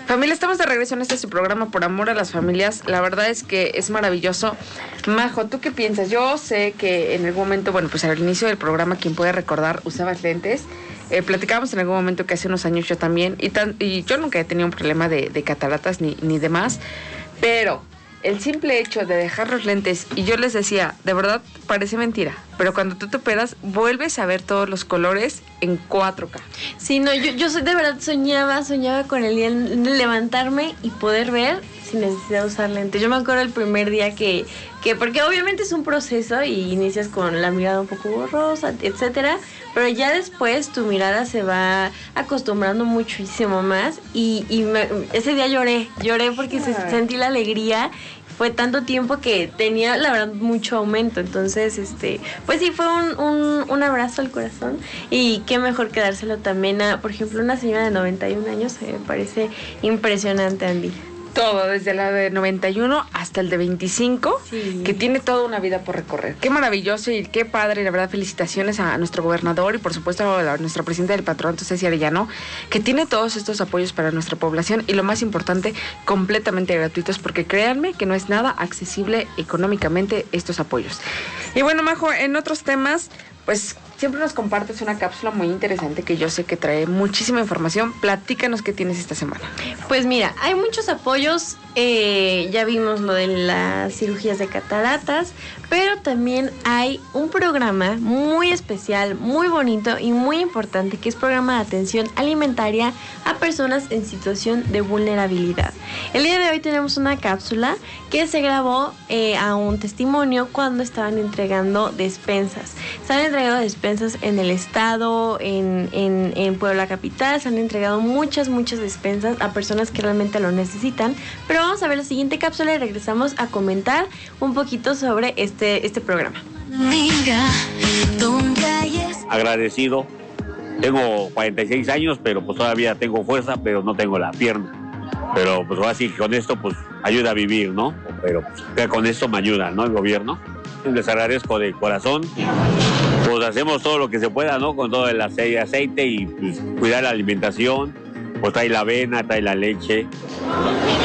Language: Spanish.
Familia, estamos de regreso en este su programa Por Amor a las Familias. La verdad es que es maravilloso. Majo, ¿tú qué piensas? Yo sé que en algún momento, bueno, pues al inicio del programa, quien puede recordar, usabas lentes. Platicábamos en algún momento que hace unos años yo también, y yo nunca he tenido un problema de cataratas ni demás, pero el simple hecho de dejar los lentes, y yo les decía, de verdad parece mentira, pero cuando tú te operas, vuelves a ver todos los colores en 4K. Sí, no, yo de verdad soñaba con el día de levantarme y poder ver sin necesidad de usar lentes. Yo me acuerdo el primer día que porque obviamente es un proceso y inicias con la mirada un poco borrosa, etcétera, pero ya después tu mirada se va acostumbrando muchísimo más ese día lloré porque sentí la alegría. Fue tanto tiempo que tenía, la verdad, mucho aumento. Entonces, pues sí, fue un abrazo al corazón. Y qué mejor que dárselo también a, por ejemplo, una señora de 91 años. Me parece impresionante, Andy. Todo, desde la de 91 hasta el de 25, sí, que tiene toda una vida por recorrer. Qué maravilloso y qué padre, la verdad, felicitaciones a nuestro gobernador y por supuesto a nuestra presidenta del Patronato, Ceci Arellano, que tiene todos estos apoyos para nuestra población y lo más importante, completamente gratuitos, porque créanme que no es nada accesible económicamente estos apoyos. Y bueno, Majo, en otros temas, pues siempre nos compartes una cápsula muy interesante que yo sé que trae muchísima información. Platícanos qué tienes esta semana. Pues mira, hay muchos apoyos. Ya vimos lo de las cirugías de cataratas, pero también hay un programa muy especial, muy bonito y muy importante, que es programa de atención alimentaria a personas en situación de vulnerabilidad. El día de hoy tenemos una cápsula que se grabó a un testimonio cuando estaban entregando despensas. Se han entregado despensas en el estado, en Puebla capital, se han entregado muchas despensas a personas que realmente lo necesitan, pero vamos a ver la siguiente cápsula y regresamos a comentar un poquito sobre este programa. Agradecido. Tengo 46 años, pero pues todavía tengo fuerza, pero no tengo la pierna. Pero pues así que con esto pues ayuda a vivir, ¿no? Pero pues, con esto me ayuda, ¿no? El gobierno. Les agradezco de corazón. Pues hacemos todo lo que se pueda, ¿no? Con todo el aceite y pues, cuidar la alimentación. Pues trae la avena, trae la leche.